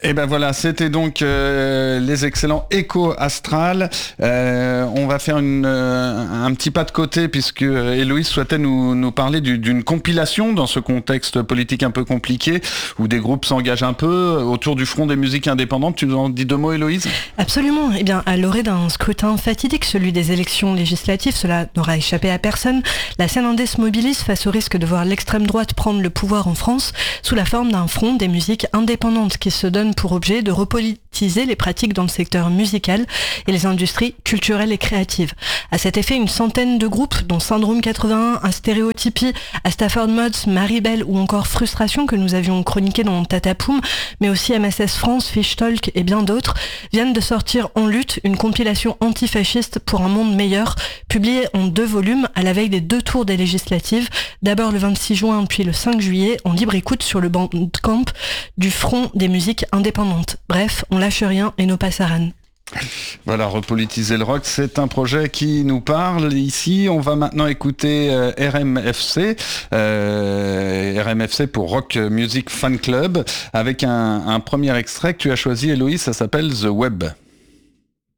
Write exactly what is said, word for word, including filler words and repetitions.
Et ben voilà, c'était donc euh, les excellents Echo Astral. Euh, on va faire une, euh, un petit pas de côté puisque Héloïse souhaitait nous, nous parler du, d'une compilation dans ce contexte politique un peu compliqué où des groupes s'engagent un peu autour du front des musiques indépendantes. Tu nous en dis deux mots, Héloïse ? Absolument. Eh bien, à l'orée d'un scrutin fatidique, celui des élections législatives, cela n'aura échappé à personne. La scène indé se mobilise face au risque de voir l'extrême droite prendre le pouvoir en France sous la forme d'un front des musiques indépendantes qui se donne pour objet de repolitiser les pratiques dans le secteur musical et les industries culturelles et créatives. À cet effet, une centaine de groupes, dont Syndrome quatre-vingt-un, Astéréotypie, Astaford Mods, Maribel ou encore Frustration que nous avions chroniqué dans Tatapoum, mais aussi M S S France, Fish Talk et bien d'autres, viennent de sortir En lutte, une compilation antifasciste pour un monde meilleur, publiée en deux volumes à la veille des deux tours des législatives, d'abord le vingt-six juin puis le cinq juillet, en libre écoute sur le Bandcamp du Front des musiques indépendantes. Bref, on lâche rien et nos passaran. Voilà, repolitiser le rock, c'est un projet qui nous parle. Ici, on va maintenant écouter euh, R M F C, euh, R M F C pour Rock Music Fan Club, avec un, un premier extrait que tu as choisi, Héloïse, ça s'appelle The Web.